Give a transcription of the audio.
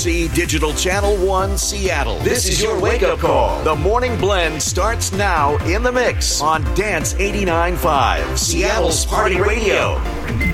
See Digital Channel 1 Seattle. This is your wake-up call. The Morning Blend starts now in the mix on Dance 89.5, Seattle's Party Radio.